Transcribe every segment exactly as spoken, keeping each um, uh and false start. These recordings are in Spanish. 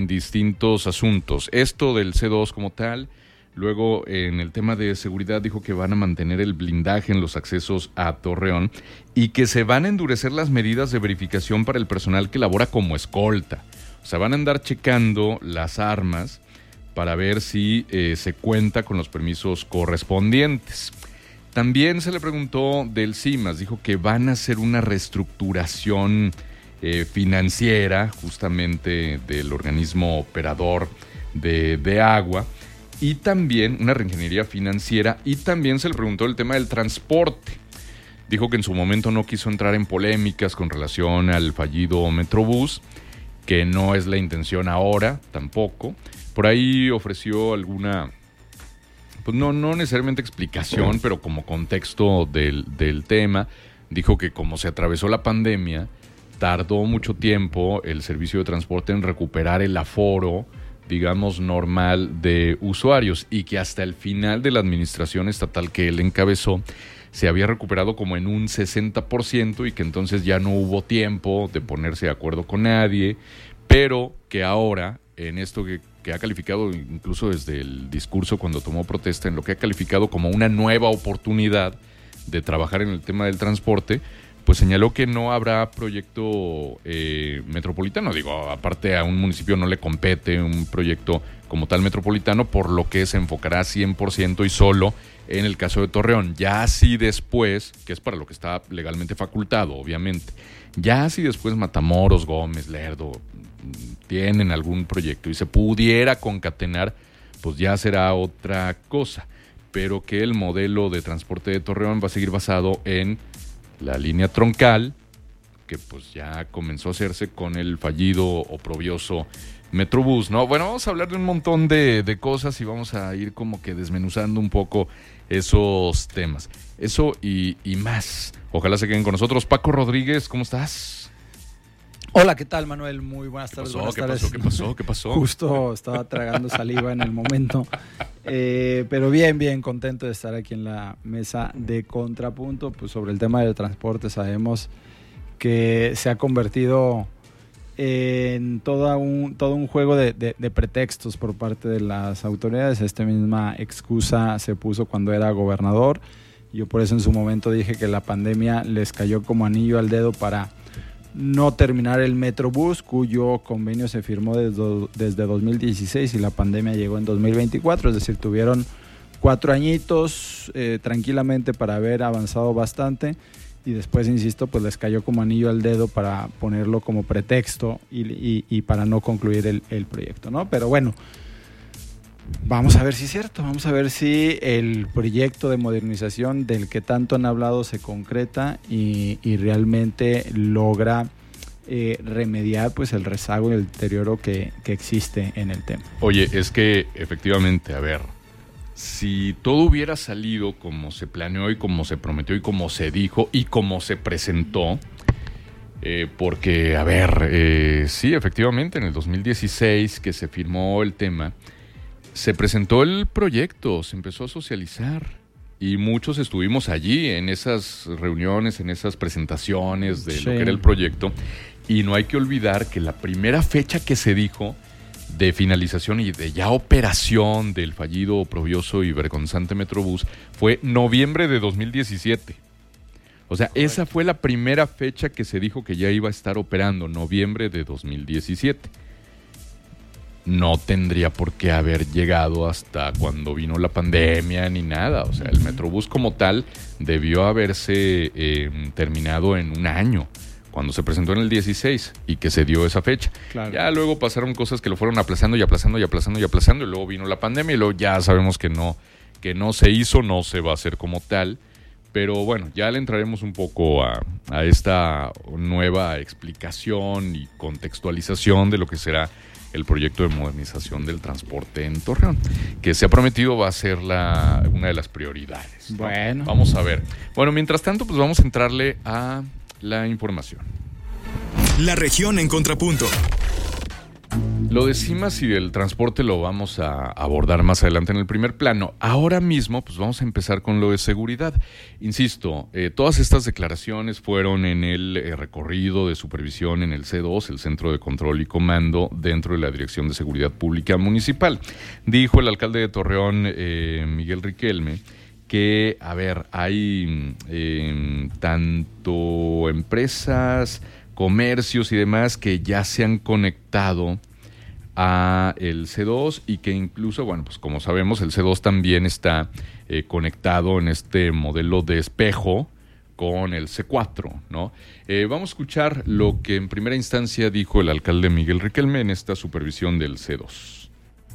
distintos asuntos. Esto del C dos como tal, luego en el tema de seguridad dijo que van a mantener el blindaje en los accesos a Torreón y que se van a endurecer las medidas de verificación para el personal que labora como escolta. O sea, van a andar checando las armas para ver si eh, se cuenta con los permisos correspondientes. También se le preguntó del CIMAS, dijo que van a hacer una reestructuración eh, financiera justamente del organismo operador de, de agua y también una reingeniería financiera, y también se le preguntó el tema del transporte. Dijo que en su momento no quiso entrar en polémicas con relación al fallido Metrobús, que no es la intención ahora tampoco. Por ahí ofreció alguna, pues no, no necesariamente explicación, pero como contexto del, del tema. Dijo que como se atravesó la pandemia, tardó mucho tiempo el servicio de transporte en recuperar el aforo, digamos, normal de usuarios, y que hasta el final de la administración estatal que él encabezó se había recuperado como en un sesenta por ciento y que entonces ya no hubo tiempo de ponerse de acuerdo con nadie, pero que ahora, en esto que, que ha calificado incluso desde el discurso cuando tomó protesta, en lo que ha calificado como una nueva oportunidad de trabajar en el tema del transporte, pues señaló que no habrá proyecto eh, metropolitano. Digo, aparte a un municipio no le compete un proyecto como tal metropolitano, por lo que se enfocará cien por ciento y solo en el caso de Torreón. Ya si después, que es para lo que está legalmente facultado, obviamente, ya si después Matamoros, Gómez, Lerdo tienen algún proyecto y se pudiera concatenar, pues ya será otra cosa. Pero que el modelo de transporte de Torreón va a seguir basado en la línea troncal, que pues ya comenzó a hacerse con el fallido oprobioso Metrobús, ¿no? Bueno, vamos a hablar de un montón de, de cosas y vamos a ir como que desmenuzando un poco esos temas. Eso y, y más. Ojalá se queden con nosotros. Paco Rodríguez, ¿cómo estás? Hola, ¿qué tal, Manuel? Muy buenas tardes. ¿Qué pasó? Buenas ¿Qué tardes. pasó? ¿Qué pasó? ¿Qué pasó? Justo estaba tragando saliva en el momento. Eh, pero bien, bien, contento de estar aquí en la mesa de Contrapunto. Pues sobre el tema del transporte sabemos que se ha convertido en todo un, todo un juego de, de, de pretextos por parte de las autoridades. Esta misma excusa se puso cuando era gobernador. Yo por eso en su momento dije que la pandemia les cayó como anillo al dedo para no terminar el Metrobús, cuyo convenio se firmó desde, desde dos mil dieciséis y la pandemia llegó en dos mil veinticuatro, es decir, tuvieron cuatro añitos eh, tranquilamente para haber avanzado bastante, y después, insisto, pues les cayó como anillo al dedo para ponerlo como pretexto y, y, y para no concluir el, el proyecto, ¿no? Pero bueno, vamos a ver si es cierto, vamos a ver si el proyecto de modernización del que tanto han hablado se concreta y, y realmente logra eh, remediar pues el rezago y el deterioro que, que existe en el tema. Oye, es que efectivamente, a ver, si todo hubiera salido como se planeó y como se prometió y como se dijo y como se presentó, eh, porque, a ver, eh, sí, efectivamente, en el dos mil dieciséis que se firmó el tema, se presentó el proyecto, se empezó a socializar y muchos estuvimos allí en esas reuniones, en esas presentaciones de sí. lo que era el proyecto, y no hay que olvidar que la primera fecha que se dijo de finalización y de ya operación del fallido, oprobioso y vergonzante Metrobús fue noviembre de dos mil diecisiete. O sea, Correcto. Esa fue la primera fecha que se dijo que ya iba a estar operando, noviembre de dos mil diecisiete. No tendría por qué haber llegado hasta cuando vino la pandemia ni nada. O sea, el Metrobús como tal debió haberse eh, terminado en un año, cuando se presentó en el dieciséis y que se dio esa fecha. Claro. Ya luego pasaron cosas que lo fueron aplazando y aplazando y aplazando y aplazando, y luego vino la pandemia y luego ya sabemos que no, que no se hizo, no se va a hacer como tal. Pero bueno, ya le entraremos un poco a, a esta nueva explicación y contextualización de lo que será el proyecto de modernización del transporte en Torreón, que se ha prometido va a ser la, una de las prioridades, ¿no? Bueno. Vamos a ver. Bueno, mientras tanto, pues vamos a entrarle a la información. La región en Contrapunto. Lo de CIMAS y del transporte lo vamos a abordar más adelante en el primer plano. Ahora mismo, pues vamos a empezar con lo de seguridad. Insisto, eh, todas estas declaraciones fueron en el eh, recorrido de supervisión en el C dos, el Centro de Control y Comando, dentro de la Dirección de Seguridad Pública Municipal. Dijo el alcalde de Torreón, eh, Miguel Riquelme, que, a ver, hay eh, tanto empresas, comercios y demás que ya se han conectado a el C dos y que incluso, bueno, pues como sabemos, el C dos también está eh, conectado en este modelo de espejo con el C cuatro, ¿no? Eh, vamos a escuchar lo que en primera instancia dijo el alcalde Miguel Riquelme en esta supervisión del C dos.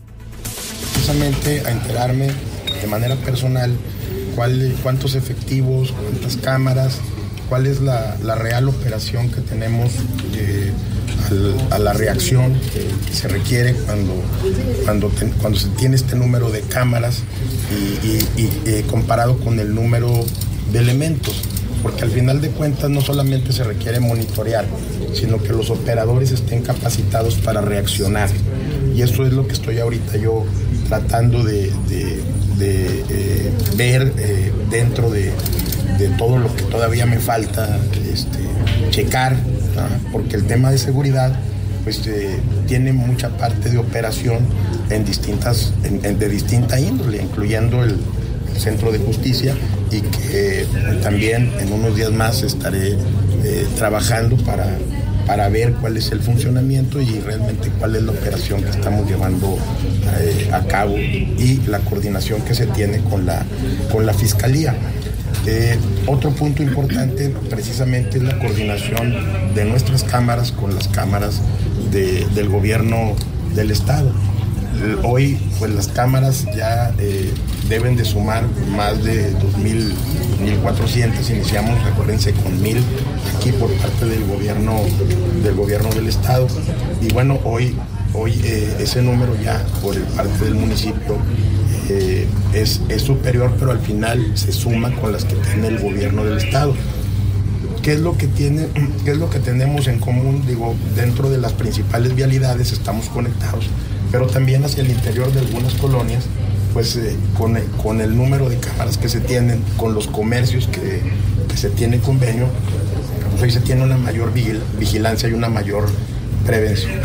Precisamente a enterarme de manera personal cuál, cuántos efectivos, cuántas cámaras, cuál es la, la real operación que tenemos eh, al, a la reacción que se requiere cuando, cuando, ten, cuando se tiene este número de cámaras y, y, y eh, comparado con el número de elementos, porque al final de cuentas no solamente se requiere monitorear, sino que los operadores estén capacitados para reaccionar, y eso es lo que estoy ahorita yo tratando de, de, de eh, ver eh, dentro de de todo lo que todavía me falta este, checar, ¿no? Porque el tema de seguridad pues eh, tiene mucha parte de operación en distintas, en, en, de distinta índole, incluyendo el, el Centro de Justicia, y que eh, también en unos días más estaré eh, trabajando para, para ver cuál es el funcionamiento y realmente cuál es la operación que estamos llevando eh, a cabo y la coordinación que se tiene con la, con la Fiscalía. Eh, otro punto importante precisamente es la coordinación de nuestras cámaras con las cámaras de, del gobierno del estado. Eh, hoy pues las cámaras ya eh, deben de sumar más de dos mil, mil cuatrocientos, iniciamos, recuérdense, con mil aquí por parte del gobierno del gobierno del estado, y bueno, hoy, hoy eh, ese número ya por parte del municipio Eh, es, es superior, pero al final se suma con las que tiene el gobierno del estado. ¿Qué es lo que tiene, qué es lo que tenemos en común? Digo, dentro de las principales vialidades estamos conectados, pero también hacia el interior de algunas colonias, pues eh, con, el, con el número de cámaras que se tienen, con los comercios que, que se tiene convenio, pues hoy se tiene una mayor vigil, vigilancia y una mayor prevención.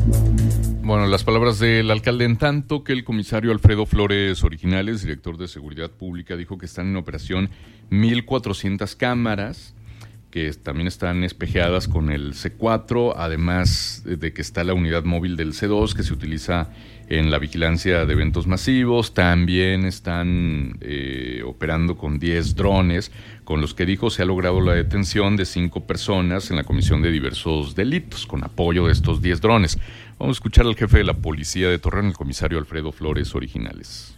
Bueno, las palabras del alcalde, en tanto que el comisario Alfredo Flores Originales, director de Seguridad Pública, dijo que están en operación mil cuatrocientas cámaras, que también están espejeadas con el C cuatro, además de que está la unidad móvil del C dos, que se utiliza en la vigilancia de eventos masivos. También están eh, operando con diez drones, con los que dijo se ha logrado la detención de cinco personas en la comisión de diversos delitos, con apoyo de estos diez drones. Vamos a escuchar al jefe de la policía de Torreón, el comisario Alfredo Flores Originales.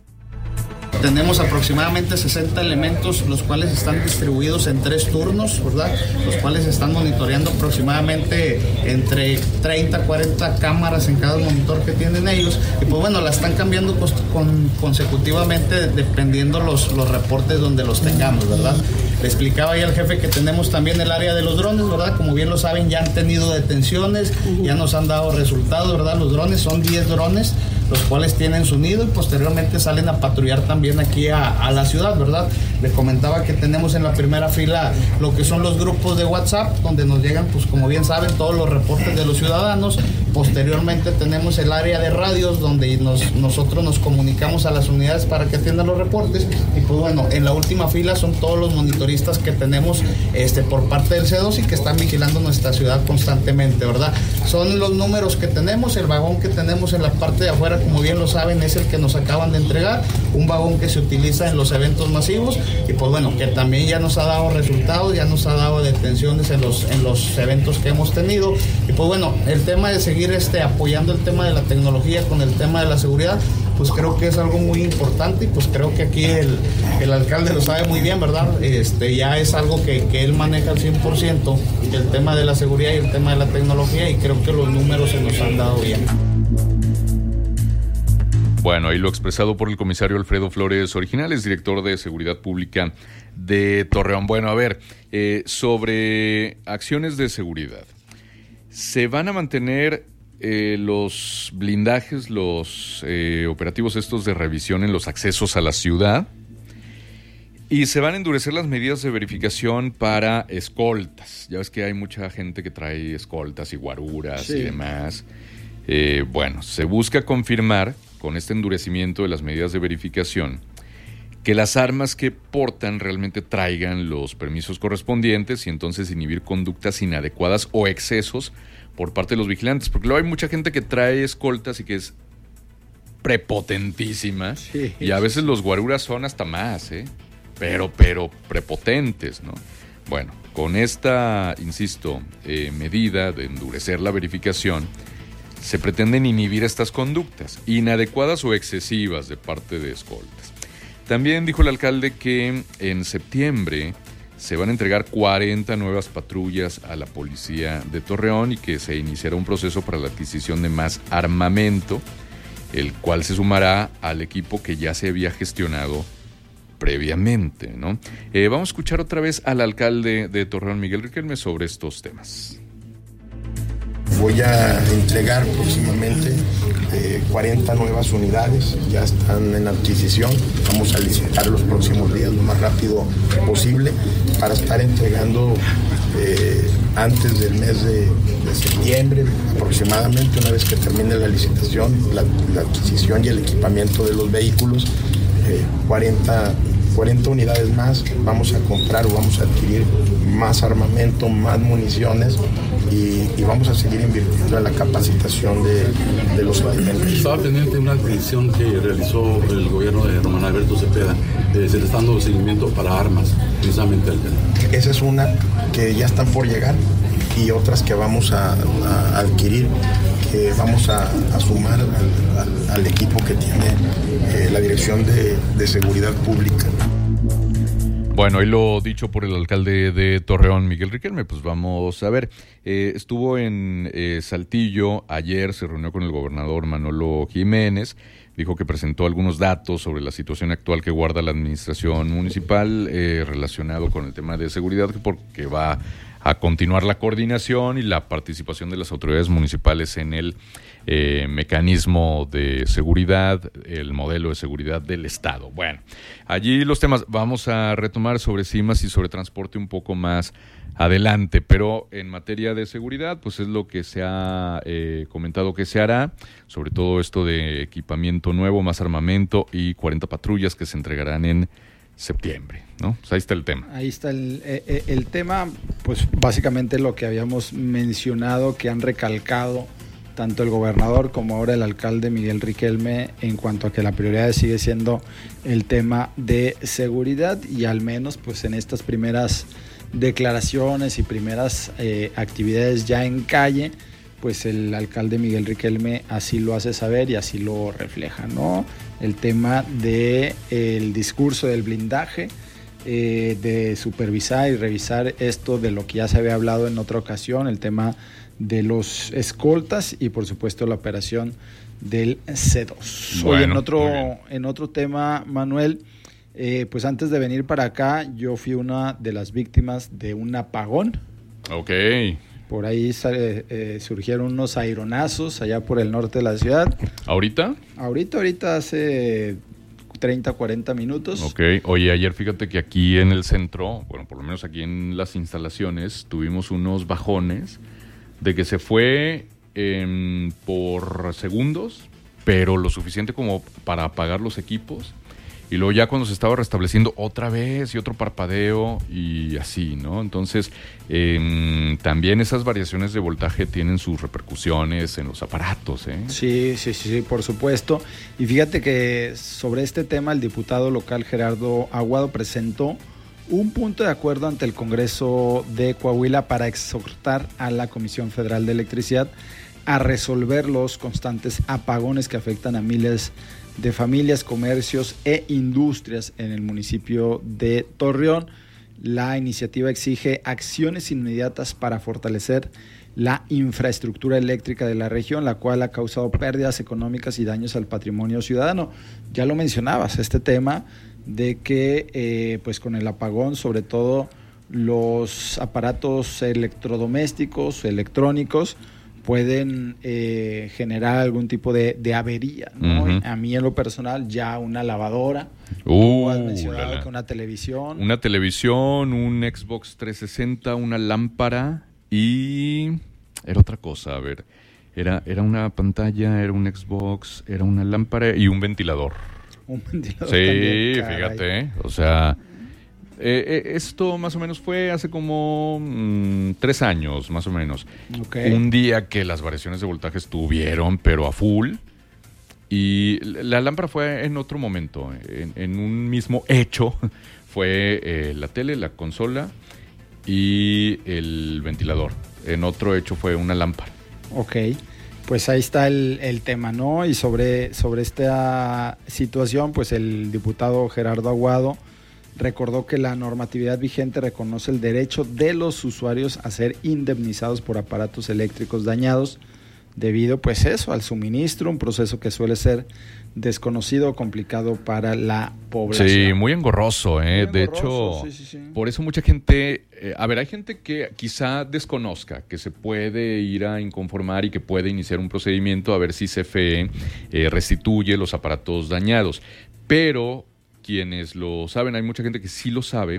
Tenemos aproximadamente sesenta elementos, los cuales están distribuidos en tres turnos, ¿verdad? Los cuales están monitoreando aproximadamente entre treinta a cuarenta cámaras en cada monitor que tienen ellos. Y pues bueno, la están cambiando con, con, consecutivamente dependiendo los, los reportes donde los tengamos, ¿verdad? Le explicaba ya al jefe que tenemos también el área de los drones, ¿verdad? Como bien lo saben, ya han tenido detenciones, ya nos han dado resultados, ¿verdad? Los drones son diez drones, los cuales tienen su nido y posteriormente salen a patrullar también aquí a, a la ciudad, ¿verdad? Le comentaba que tenemos en la primera fila lo que son los grupos de WhatsApp, donde nos llegan, pues como bien saben, todos los reportes de los ciudadanos. Posteriormente tenemos el área de radios, donde nos, nosotros nos comunicamos a las unidades para que atiendan los reportes. Y pues bueno, en la última fila son todos los monitoristas que tenemos este, por parte del C dos y que están vigilando nuestra ciudad constantemente, ¿verdad? Son los números que tenemos. El vagón que tenemos en la parte de afuera, como bien lo saben, es el que nos acaban de entregar, un vagón que se utiliza en los eventos masivos y pues bueno, que también ya nos ha dado resultados, ya nos ha dado detenciones en los, en los eventos que hemos tenido. Y pues bueno, el tema de seguir este, apoyando el tema de la tecnología con el tema de la seguridad, pues creo que es algo muy importante y pues creo que aquí el, el alcalde lo sabe muy bien, ¿verdad? Este, ya es algo que, que él maneja al cien por ciento, el tema de la seguridad y el tema de la tecnología, y creo que los números se nos han dado bien. Bueno, ahí lo expresado por el comisario Alfredo Flores Originales, director de Seguridad Pública de Torreón. Bueno, a ver, eh, sobre acciones de seguridad. Se van a mantener eh, los blindajes, los eh, operativos estos de revisión en los accesos a la ciudad, y se van a endurecer las medidas de verificación para escoltas. Ya ves que hay mucha gente que trae escoltas y guaruras sí. y demás. Eh, bueno, se busca confirmar con este endurecimiento de las medidas de verificación que las armas que portan realmente traigan los permisos correspondientes y entonces inhibir conductas inadecuadas o excesos por parte de los vigilantes, porque luego hay mucha gente que trae escoltas y que es prepotentísima sí. y a veces los guaruras son hasta más, ¿eh? pero, pero prepotentes, ¿no? Bueno, con esta, insisto, eh, medida de endurecer la verificación, se pretenden inhibir estas conductas inadecuadas o excesivas de parte de escoltas. También dijo el alcalde que en septiembre se van a entregar cuarenta nuevas patrullas a la policía de Torreón y que se iniciará un proceso para la adquisición de más armamento, el cual se sumará al equipo que ya se había gestionado previamente, ¿no? Eh, vamos a escuchar otra vez al alcalde de Torreón, Miguel Riquelme, sobre estos temas. Voy a entregar próximamente eh, cuarenta nuevas unidades, ya están en adquisición, vamos a licitar los próximos días lo más rápido posible para estar entregando eh, antes del mes de, de septiembre aproximadamente, una vez que termine la licitación, la, la adquisición y el equipamiento de los vehículos, eh, cuarenta unidades más, vamos a comprar o vamos a adquirir más armamento, más municiones y, y vamos a seguir invirtiendo en la capacitación de, de los elementos. Estaba pendiente de una adquisición que realizó el gobierno de Román Alberto Cepeda, eh, se le está dando seguimiento para armas, precisamente al tema. Esa es una que ya están por llegar y otras que vamos a, a adquirir, que vamos a, a sumar al, al, al equipo que tiene eh, la Dirección de, de Seguridad Pública. Bueno, y lo dicho por el alcalde de Torreón, Miguel Riquelme, pues vamos a ver. Eh, estuvo en eh, Saltillo ayer, se reunió con el gobernador Manolo Jiménez, dijo que presentó algunos datos sobre la situación actual que guarda la administración municipal eh, relacionado con el tema de seguridad, porque va a continuar la coordinación y la participación de las autoridades municipales en el eh, mecanismo de seguridad, el modelo de seguridad del Estado. Bueno, allí los temas vamos a retomar sobre CIMAS y sobre transporte un poco más adelante, pero en materia de seguridad, pues es lo que se ha eh, comentado que se hará, sobre todo esto de equipamiento nuevo, más armamento y cuarenta patrullas que se entregarán en septiembre, ¿no? Pues ahí está el tema. Ahí está el, el, el tema, pues básicamente lo que habíamos mencionado, que han recalcado tanto el gobernador como ahora el alcalde Miguel Riquelme en cuanto a que la prioridad sigue siendo el tema de seguridad y al menos pues en estas primeras declaraciones y primeras eh, actividades ya en calle, pues el alcalde Miguel Riquelme así lo hace saber y así lo refleja, ¿no? El tema del de discurso del blindaje, eh, de supervisar y revisar esto de lo que ya se había hablado en otra ocasión, el tema de los escoltas y por supuesto la operación del C dos. Bueno, Oye, en otro, en otro tema, Manuel, eh, pues antes de venir para acá, yo fui una de las víctimas de un apagón. Ok. Por ahí eh, surgieron unos aironazos allá por el norte de la ciudad. ¿Ahorita? Ahorita, ahorita hace treinta, cuarenta minutos. Ok. Oye, ayer fíjate que aquí en el centro, bueno, por lo menos aquí en las instalaciones, tuvimos unos bajones de que se fue eh, por segundos, pero lo suficiente como para apagar los equipos. Y luego ya cuando se estaba restableciendo otra vez y otro parpadeo y así, ¿no? Entonces, eh, también esas variaciones de voltaje tienen sus repercusiones en los aparatos, ¿eh? Sí, sí, sí, sí, por supuesto. Y fíjate que sobre este tema el diputado local Gerardo Aguado presentó un punto de acuerdo ante el Congreso de Coahuila para exhortar a la Comisión Federal de Electricidad a resolver los constantes apagones que afectan a miles de familias, comercios e industrias en el municipio de Torreón. La iniciativa exige acciones inmediatas para fortalecer la infraestructura eléctrica de la región, la cual ha causado pérdidas económicas y daños al patrimonio ciudadano. Ya lo mencionabas, este tema de que eh, pues con el apagón, sobre todo los aparatos electrodomésticos, electrónicos, pueden eh, generar algún tipo de, de avería, ¿no? Uh-huh. A mí en lo personal ya una lavadora, Uh, tú has mencionado la, la. que una televisión. Una televisión, un Xbox trescientos sesenta, una lámpara y... Era otra cosa, a ver. Era, era una pantalla, era un Xbox, era una lámpara y un ventilador. Un ventilador Sí, también, fíjate, ¿eh? O sea... Eh, eh, esto más o menos fue hace como mmm, tres años, más o menos. Okay. Un día que las variaciones de voltaje estuvieron, pero a full. Y la lámpara fue en otro momento, en, en un mismo hecho. Fue eh, la tele, la consola y el ventilador. En otro hecho fue una lámpara. Ok, pues ahí está el, el tema, ¿no? Y sobre, sobre esta situación, pues el diputado Gerardo Aguado recordó que la normatividad vigente reconoce el derecho de los usuarios a ser indemnizados por aparatos eléctricos dañados debido, pues eso, al suministro, un proceso que suele ser desconocido o complicado para la población. Sí, muy engorroso, ¿eh? Muy de engorroso, hecho, sí, sí, sí. por eso mucha gente, eh, a ver, hay gente que quizá desconozca que se puede ir a inconformar y que puede iniciar un procedimiento a ver si C F E eh, restituye los aparatos dañados, pero quienes lo saben, hay mucha gente que sí lo sabe,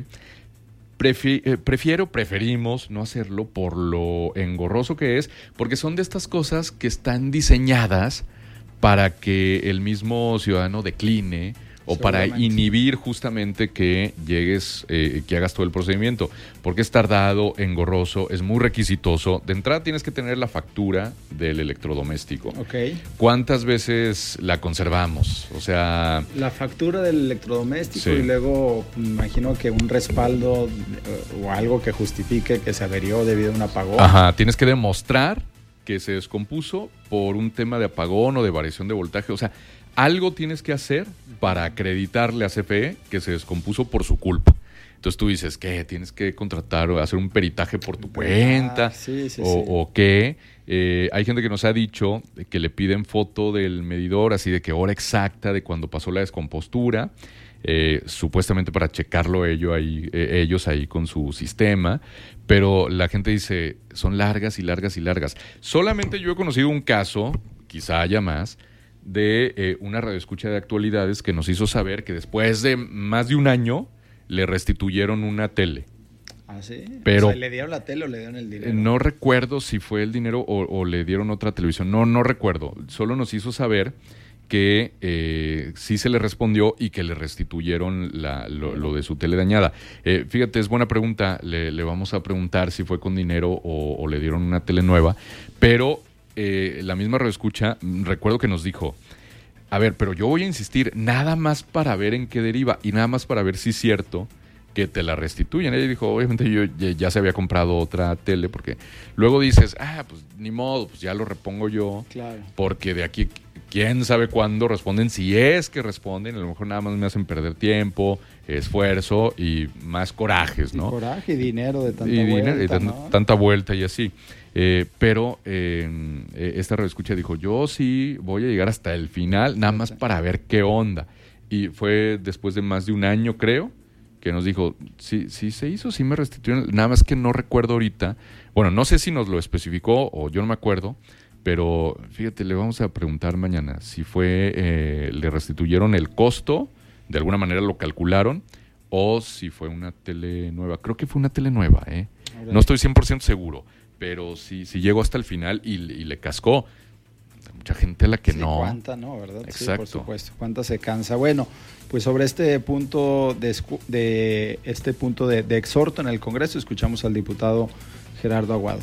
prefi- eh, prefiero, preferimos no hacerlo por lo engorroso que es, porque son de estas cosas que están diseñadas para que el mismo ciudadano decline o para inhibir justamente que llegues, eh, que hagas todo el procedimiento, porque es tardado, engorroso, es muy requisitoso. De entrada tienes que tener la factura del electrodoméstico. Okay. ¿Cuántas veces la conservamos? O sea... La factura del electrodoméstico sí. Y luego me imagino que un respaldo eh, o algo que justifique que se averió debido a un apagón. Ajá, tienes que demostrar que se descompuso por un tema de apagón o de variación de voltaje. O sea, algo tienes que hacer para acreditarle a C F E que se descompuso por su culpa. Entonces tú dices, ¿qué? ¿Tienes que contratar o hacer un peritaje por tu cuenta? Ah, sí, sí, o, sí. ¿O qué? Eh, hay gente que nos ha dicho que le piden foto del medidor, así de que hora exacta de cuando pasó la descompostura, eh, supuestamente para checarlo ello ahí, eh, ellos ahí con su sistema, pero la gente dice, son largas y largas y largas. Solamente yo he conocido un caso, quizá haya más, de eh, una radioescucha de actualidades que nos hizo saber que después de más de un año le restituyeron una tele. ¿Ah, sí? Pero o sea, ¿le dieron la tele o le dieron el dinero? Eh, no recuerdo si fue el dinero o, o le dieron otra televisión. No, no recuerdo. Solo nos hizo saber que eh, sí se le respondió y que le restituyeron la, lo, lo de su tele dañada. Eh, fíjate, es buena pregunta. Le, le vamos a preguntar si fue con dinero o, o le dieron una tele nueva. Pero eh, la misma radioescucha, recuerdo que nos dijo, a ver, pero yo voy a insistir nada más para ver en qué deriva y nada más para ver si es cierto que te la restituyen. Ella dijo, obviamente yo ya, ya se había comprado otra tele, porque luego dices, ah, pues ni modo, pues ya lo repongo yo, claro. Porque de aquí, quién sabe cuándo responden, si es que responden, a lo mejor nada más me hacen perder tiempo, esfuerzo y más corajes, ¿no? Y coraje y dinero de tanta y vuelta, dinero, y tan, ¿no? tanta vuelta y así. Eh, pero eh, esta radioescucha dijo, yo sí voy a llegar hasta el final, nada más para ver qué onda. Y fue después de más de un año, creo, que nos dijo, sí, sí se hizo, sí me restituyeron, nada más que no recuerdo ahorita. Bueno, no sé si nos lo especificó o yo no me acuerdo, pero fíjate, le vamos a preguntar mañana si fue, eh, le restituyeron el costo, de alguna manera lo calcularon, o si fue una tele nueva. Creo que fue una tele nueva, ¿eh? No estoy cien por ciento seguro, pero sí, sí llegó hasta el final y, y le cascó. Mucha gente a la que sí, no. ¿Cuánta no, verdad? Exacto. Sí, por supuesto. ¿Cuánta se cansa? Bueno, pues sobre este punto de, de este punto de, de exhorto en el Congreso, escuchamos al diputado Gerardo Aguado.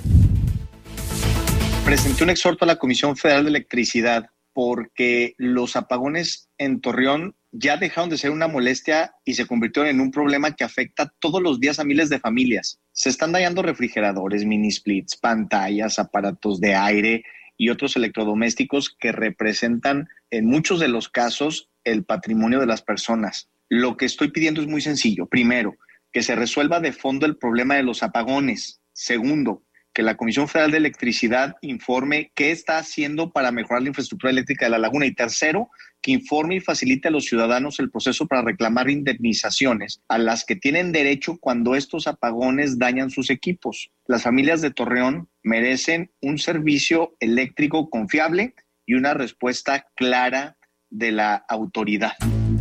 Presenté un exhorto a la Comisión Federal de Electricidad porque los apagones en Torreón ya dejaron de ser una molestia y se convirtieron en un problema que afecta todos los días a miles de familias. Se están dañando refrigeradores, mini splits, pantallas, aparatos de aire y otros electrodomésticos que representan en muchos de los casos el patrimonio de las personas. Lo que estoy pidiendo es muy sencillo. Primero, que se resuelva de fondo el problema de los apagones. Segundo, que la Comisión Federal de Electricidad informe qué está haciendo para mejorar la infraestructura eléctrica de la laguna. Y tercero, que informe y facilite a los ciudadanos el proceso para reclamar indemnizaciones a las que tienen derecho cuando estos apagones dañan sus equipos. Las familias de Torreón merecen un servicio eléctrico confiable y una respuesta clara de la autoridad.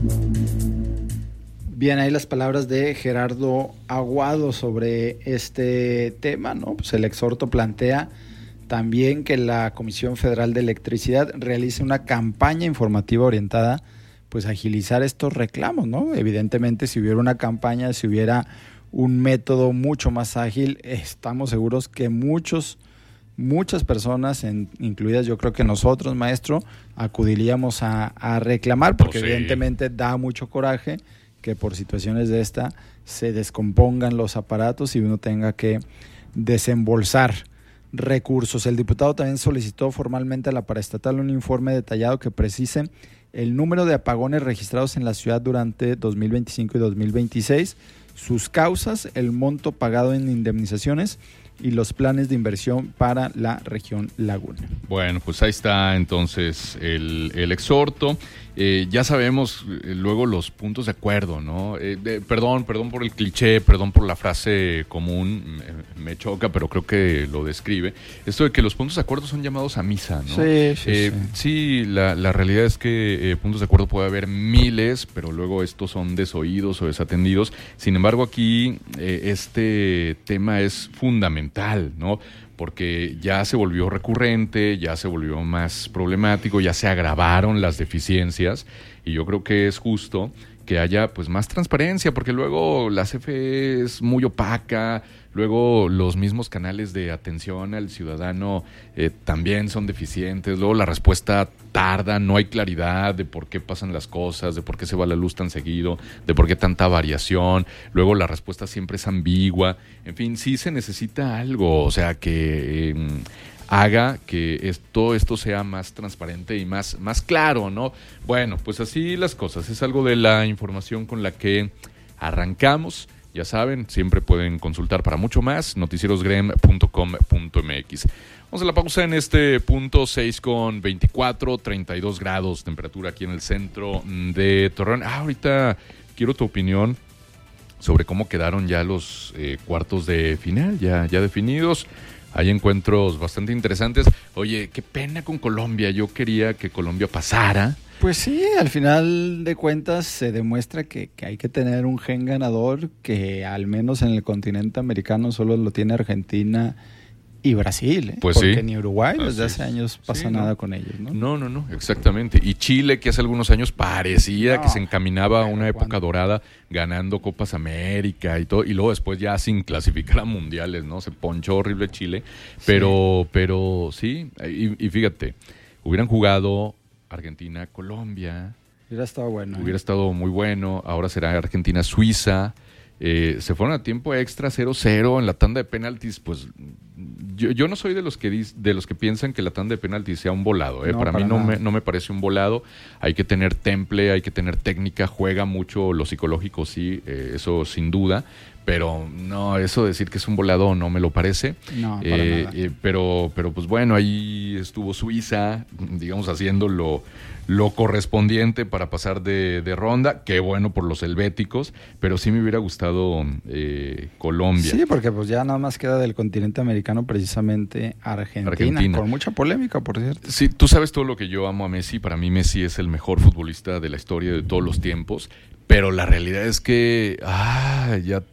Bien, ahí las palabras de Gerardo Aguado sobre este tema, ¿no? Pues el exhorto plantea también que la Comisión Federal de Electricidad realice una campaña informativa orientada pues a agilizar estos reclamos, ¿no? Evidentemente, si hubiera una campaña, si hubiera un método mucho más ágil, estamos seguros que muchos, muchas personas, en, incluidas yo creo que nosotros, maestro, acudiríamos a, a reclamar, porque pues sí. evidentemente da mucho coraje que por situaciones de esta se descompongan los aparatos y uno tenga que desembolsar recursos. El diputado también solicitó formalmente a la paraestatal un informe detallado que precise el número de apagones registrados en la ciudad durante dos mil veinticinco y dos mil veintiséis, sus causas, el monto pagado en indemnizaciones y los planes de inversión para la región Laguna. Bueno, pues ahí está entonces el, el exhorto. Eh, ya sabemos eh, luego los puntos de acuerdo, ¿no? Eh, eh, perdón, perdón por el cliché, perdón por la frase común, me, me choca, pero creo que lo describe. Esto de que los puntos de acuerdo son llamados a misa, ¿no? Sí, sí, eh, sí. Sí, la, la realidad es que eh, puntos de acuerdo puede haber miles, pero luego estos son desoídos o desatendidos. Sin embargo, aquí eh, este tema es fundamental, ¿no? Porque ya se volvió recurrente, ya se volvió más problemático, ya se agravaron las deficiencias y yo creo que es justo que haya pues más transparencia, porque luego la C F E es muy opaca, luego los mismos canales de atención al ciudadano eh, también son deficientes, luego la respuesta tarda, no hay claridad de por qué pasan las cosas, de por qué se va la luz tan seguido, de por qué tanta variación, luego la respuesta siempre es ambigua, en fin, sí se necesita algo, o sea, que eh, haga que es, todo esto sea más transparente y más, más claro, ¿no? Bueno, pues así las cosas, es algo de la información con la que arrancamos. Ya saben, siempre pueden consultar para mucho más, noticieros grem punto com punto m x. Vamos a la pausa en este punto, seis con veinticuatro, treinta y dos grados, temperatura aquí en el centro de Torreón. Ah, ahorita quiero tu opinión sobre cómo quedaron ya los eh, cuartos de final, ya, ya definidos. Hay encuentros bastante interesantes. Oye, qué pena con Colombia, yo quería que Colombia pasara. Pues sí, al final de cuentas se demuestra que, que hay que tener un gen ganador que al menos en el continente americano solo lo tiene Argentina y Brasil, ¿eh? Pues porque sí. ni Uruguay Así desde es. hace años pasa Sí, nada no. con ellos, ¿no? No, no, no, exactamente. Y Chile, que hace algunos años parecía No, que se encaminaba a pero una época ¿cuándo? dorada ganando Copas América y todo, y luego después ya sin clasificar a mundiales, ¿no? Se ponchó horrible Chile, pero, sí. pero sí, y, y fíjate, hubieran jugado Argentina, Colombia, Hubiera estado bueno. hubiera ¿eh? estado muy bueno, ahora será Argentina, Suiza. Eh, se fueron a tiempo extra cero cero en la tanda de penaltis, pues yo, yo no soy de los que dis, de los que piensan que la tanda de penaltis sea un volado, ¿eh? No, para, para mí no nada. me, no me parece un volado, hay que tener temple, hay que tener técnica, juega mucho lo psicológico, sí, eh, eso sin duda, pero no, eso de decir que es un volado no me lo parece. No, para eh, nada. eh, pero, pero pues bueno, ahí estuvo Suiza, digamos, haciendo lo, lo correspondiente para pasar de, de ronda, qué bueno por los helvéticos, pero sí me hubiera gustado eh, Colombia. Sí, porque pues ya nada más queda del continente americano precisamente Argentina, Argentina. con mucha polémica, por cierto. Sí, tú sabes todo lo que yo amo a Messi, para mí Messi es el mejor futbolista de la historia de todos los tiempos, pero la realidad es que ah, ya,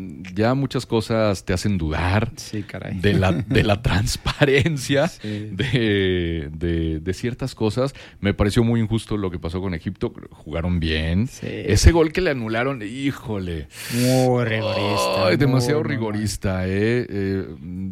ya muchas cosas te hacen dudar Sí, caray. de la, de la transparencia Sí. de, de, de ciertas cosas. Me pareció muy injusto lo que pasó con Egipto, jugaron bien. Sí. Ese gol que le anularon, híjole. Muy rigorista. Ay, demasiado muy, muy, rigorista, eh, eh,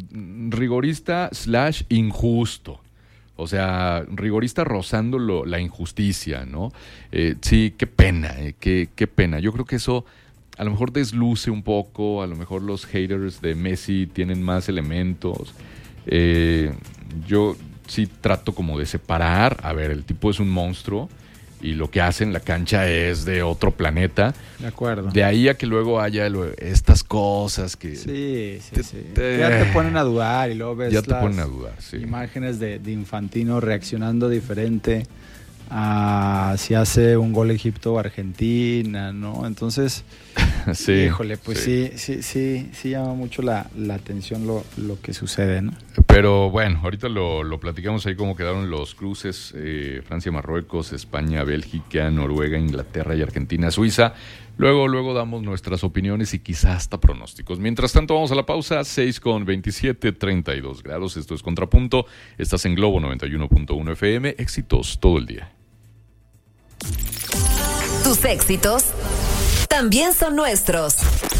rigorista slash injusto. O sea, rigorista rozando lo, la injusticia, ¿no? Eh, sí, qué pena, eh, qué, qué pena. Yo creo que eso a lo mejor desluce un poco, a lo mejor los haters de Messi tienen más elementos. Eh, yo sí trato como de separar, a ver, el tipo es un monstruo y lo que hacen, la cancha es de otro planeta. De acuerdo. De ahí a que luego haya lo, estas cosas que... Sí, sí, te, sí. Te, ya te ponen a dudar y luego ves ya te las ponen a dudar, sí. imágenes de, de Infantino reaccionando diferente a si hace un gol Egipto o Argentina, ¿no? Entonces, sí, híjole, pues sí, sí, sí, sí, sí llama mucho la, la atención lo, lo que sucede, ¿no? Pero bueno, ahorita lo, lo platicamos ahí cómo quedaron los cruces, eh, Francia, Marruecos, España, Bélgica, Noruega, Inglaterra y Argentina, Suiza. Luego, luego damos nuestras opiniones y quizás hasta pronósticos. Mientras tanto, vamos a la pausa, seis con veintisiete, treinta y dos grados. Esto es Contrapunto. Estás en Globo noventa y uno punto uno F M. Éxitos todo el día. Tus éxitos también son nuestros.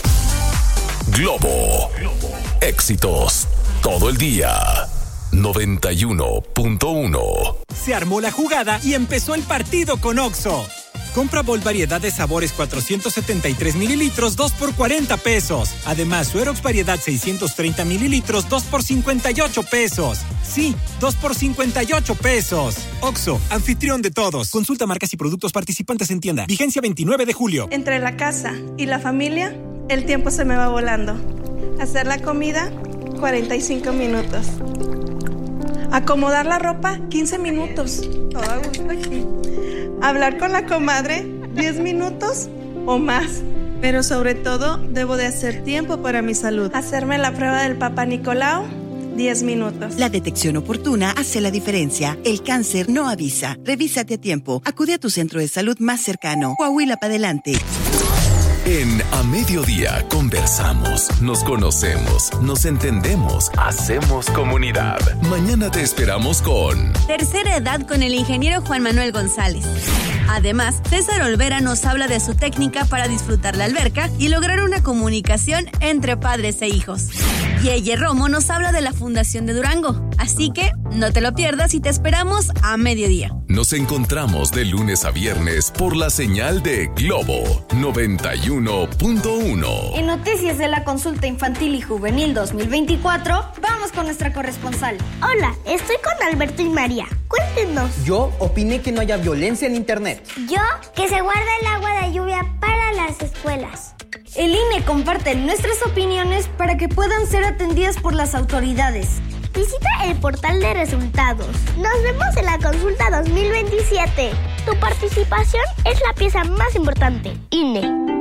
Globo. Éxitos todo el día. noventa y uno punto uno. Se armó la jugada y empezó el partido con Oxxo. Compra Bol variedad de sabores cuatrocientos setenta y tres mililitros, dos por cuarenta pesos. Además, Suerox variedad seiscientos treinta mililitros, dos por cincuenta y ocho pesos. Sí, dos por cincuenta y ocho pesos. Oxxo, anfitrión de todos. Consulta marcas y productos participantes en tienda. Vigencia veintinueve de julio. Entre la casa y la familia, el tiempo se me va volando. Hacer la comida, cuarenta y cinco minutos. Acomodar la ropa, quince minutos. Todo a gusto aquí. Hablar con la comadre, diez minutos o más. Pero sobre todo, debo de hacer tiempo para mi salud. Hacerme la prueba del Papa Nicolau, diez minutos. La detección oportuna hace la diferencia. El cáncer no avisa. Revísate a tiempo. Acude a tu centro de salud más cercano. Coahuila para adelante. En A Mediodía conversamos, nos conocemos, nos entendemos, hacemos comunidad. Mañana te esperamos con Tercera Edad con el ingeniero Juan Manuel González. Además, César Olvera nos habla de su técnica para disfrutar la alberca y lograr una comunicación entre padres e hijos. Yeye Romo nos habla de la Fundación de Durango. Así que no te lo pierdas y te esperamos a mediodía. Nos encontramos de lunes a viernes por la señal de Globo noventa y uno punto uno. En noticias de la consulta infantil y juvenil dos mil veinticuatro, vamos con nuestra corresponsal. Hola, estoy con Alberto y María. Cuéntenos. Yo opiné que no haya violencia en internet. Yo, que se guarda el agua de lluvia para las escuelas. El I N E comparte nuestras opiniones para que puedan ser atendidas por las autoridades. Visita el portal de resultados. Nos vemos en la consulta dos mil veintisiete. Tu participación es la pieza más importante. I N E.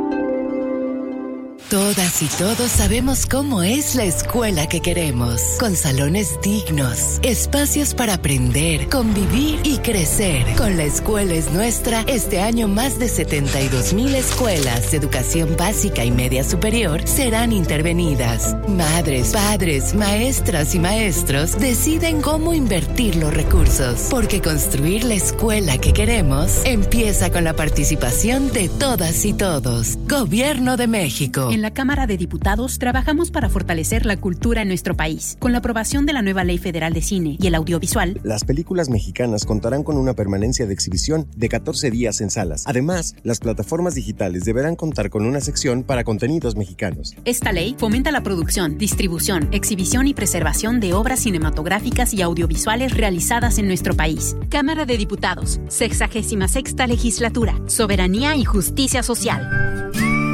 Todas y todos sabemos cómo es la escuela que queremos, con salones dignos, espacios para aprender, convivir y crecer. Con La Escuela es Nuestra, este año más de setenta y dos mil escuelas de educación básica y media superior serán intervenidas. Madres, padres, maestras y maestros deciden cómo invertir los recursos, porque construir la escuela que queremos empieza con la participación de todas y todos. Gobierno de México. En la Cámara de Diputados trabajamos para fortalecer la cultura en nuestro país. Con la aprobación de la nueva Ley Federal de Cine y el Audiovisual, las películas mexicanas contarán con una permanencia de exhibición de catorce días en salas. Además, las plataformas digitales deberán contar con una sección para contenidos mexicanos. Esta ley fomenta la producción, distribución, exhibición y preservación de obras cinematográficas y audiovisuales realizadas en nuestro país. Cámara de Diputados, sexagésima sexta legislatura, soberanía y justicia social.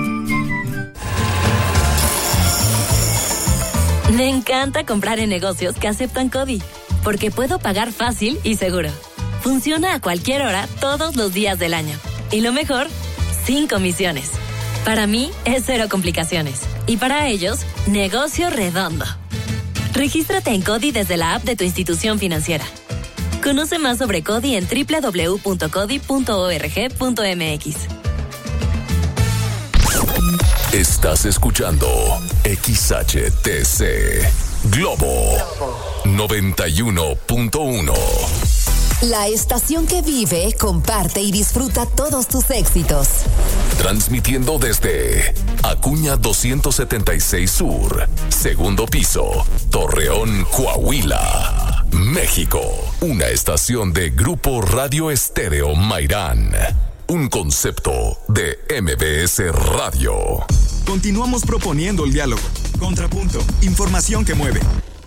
Me encanta comprar en negocios que aceptan CODI, porque puedo pagar fácil y seguro. Funciona a cualquier hora, todos los días del año. Y lo mejor, sin comisiones. Para mí, es cero complicaciones. Y para ellos, negocio redondo. Regístrate en CODI desde la app de tu institución financiera. Conoce más sobre CODI en doble u doble u doble u punto codi punto org punto m x. Estás escuchando X H T C Globo noventa y uno punto uno. La estación que vive, comparte y disfruta todos tus éxitos. Transmitiendo desde Acuña doscientos setenta y seis Sur, segundo piso, Torreón, Coahuila, México. Una estación de Grupo Radio Estéreo Mairán. Un concepto de M B S Radio. Continuamos proponiendo el diálogo. Contrapunto. Información que mueve.